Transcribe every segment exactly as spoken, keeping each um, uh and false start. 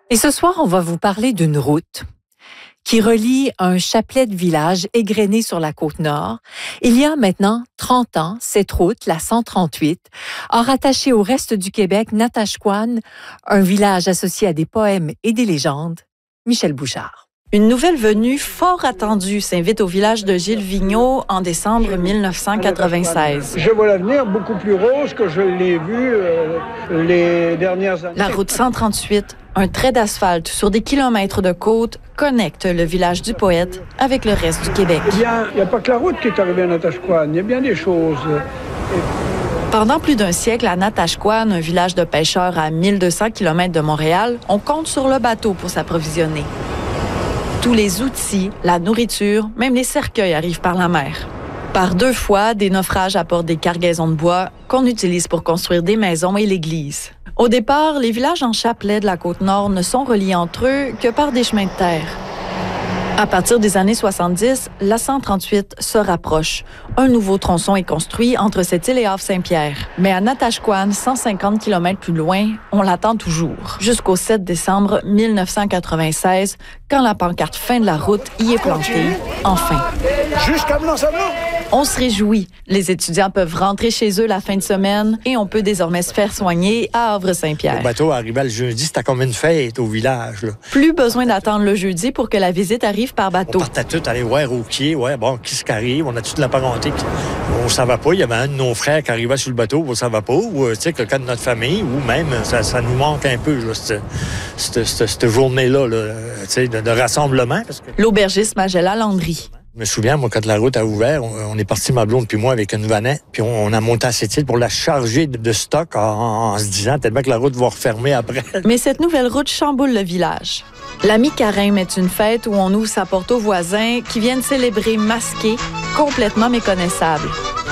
Et ce soir, on va vous parler d'une route qui relie un chapelet de villages égrenés sur la Côte-Nord. Il y a maintenant trente ans, cette route, la cent trente-huit, a rattaché au reste du Québec Natashquan, un village associé à des poèmes et des légendes. Michel Bouchard. Une nouvelle venue fort attendue s'invite au village de Gilles Vigneault en décembre mille neuf cent quatre-vingt-seize. Je vois l'avenir beaucoup plus rose que je l'ai vu euh, les dernières années. La route cent trente-huit, un trait d'asphalte sur des kilomètres de côte, connecte le village du poète avec le reste du Québec. Eh bien, il n'y a pas que la route qui est arrivée à Natashquan, il y a bien des choses. Pendant plus d'un siècle, à Natashquan, un village de pêcheurs à mille deux cents kilomètres de Montréal, on compte sur le bateau pour s'approvisionner. Tous les outils, la nourriture, même les cercueils arrivent par la mer. Par deux fois, des naufrages apportent des cargaisons de bois qu'on utilise pour construire des maisons et l'église. Au départ, les villages en chapelet de la Côte-Nord ne sont reliés entre eux que par des chemins de terre. À partir des années soixante-dix, la cent trente-huit se rapproche. Un nouveau tronçon est construit entre cette île et Havre-Saint-Pierre. Mais à Natashquan, cent cinquante kilomètres plus loin, on l'attend toujours. Jusqu'au sept décembre mille neuf cent quatre-vingt-seize, quand la pancarte « Fin de la route » y est plantée, enfin. Jusqu'à maintenant, ça va? On se réjouit. Les étudiants peuvent rentrer chez eux la fin de semaine et on peut désormais se faire soigner à Havre-Saint-Pierre. Le bateau arrivait le jeudi, c'était comme une fête au village, là. Plus besoin d'attendre le jeudi pour que la visite arrive par bateau. On partait tous aller voir au quai, ouais, bon, qui ce qui arrive, on a toute la parenté. On ne savait pas, il y avait un de nos frères qui arrivait sur le bateau, on ne savait pas, ou, tu sais, quelqu'un de notre famille, ou même, ça, ça nous manque un peu, là, cette, cette, cette, cette journée-là, là, tu sais, de, de rassemblement. Parce que... L'aubergiste Magella Landry. Je me souviens, moi, quand la route a ouvert, on, on est parti, ma blonde puis moi, avec une vanette, puis on, on a monté à cette île pour la charger de, de stock en, en, en se disant tellement que la route va refermer après. Mais cette nouvelle route chamboule le village. La mi-carême est une fête où on ouvre sa porte aux voisins qui viennent célébrer masqués, complètement méconnaissables.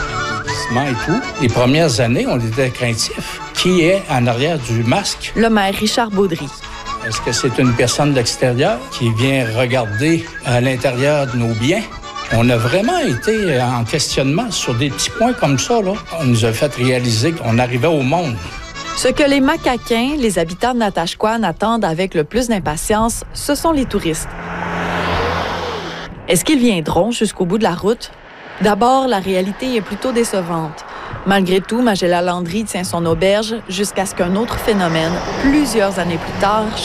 Et tout. Les premières années, on était craintifs. Qui est en arrière du masque? Le maire Richard Baudry. Est-ce que c'est une personne de l'extérieur qui vient regarder à l'intérieur de nos biens? On a vraiment été en questionnement sur des petits points comme ça, là. On nous a fait réaliser qu'on arrivait au monde. Ce que les Macaquins, les habitants de Natashquan, attendent avec le plus d'impatience, ce sont les touristes. Est-ce qu'ils viendront jusqu'au bout de la route? D'abord, la réalité est plutôt décevante. Malgré tout, Magella Landry tient son auberge jusqu'à ce qu'un autre phénomène, plusieurs années plus tard,